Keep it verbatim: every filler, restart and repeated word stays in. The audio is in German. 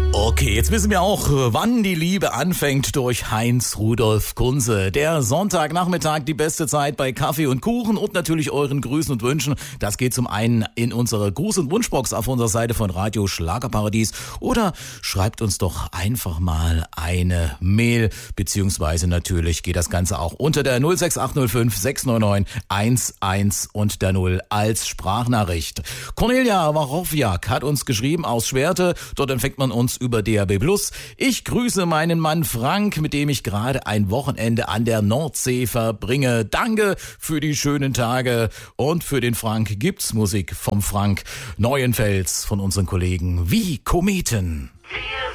Okay, jetzt wissen wir auch, wann die Liebe anfängt durch Heinz Rudolf Kunze. Der Sonntagnachmittag, die beste Zeit bei Kaffee und Kuchen und natürlich euren Grüßen und Wünschen. Das geht zum einen in unsere Gruß- und Wunschbox auf unserer Seite von Radio Schlagerparadies oder schreibt uns doch einfach mal eine Mail, beziehungsweise natürlich geht das Ganze auch unter der null sechs acht null fünf sechs neun neun eins eins und der null als Sprachnachricht. Cornelia Warowjak hat uns geschrieben aus Schwerte, dort empfängt man uns über D A B plus. Ich grüße meinen Mann Frank, mit dem ich gerade ein Wochenende an der Nordsee verbringe. Danke für die schönen Tage und für den Frank gibt's Musik vom Frank Neuenfels von unseren Kollegen wie Kometen. Wir